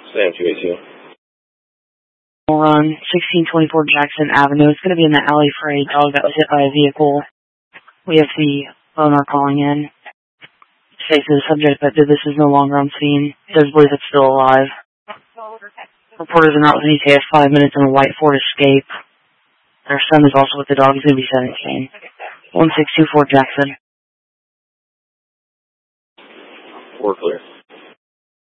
Sam 282. Run 1624 Jackson Avenue. It's going to be in the alley for a dog that was hit by a vehicle. We have the owner calling in. States the subject that did this is no longer on scene. Does believe it's still alive. Reporters are not with ETA at 5 minutes on a white Ford Escape. Their son is also with the dog. He's going to be 17. 1624 Jackson. 4 clear.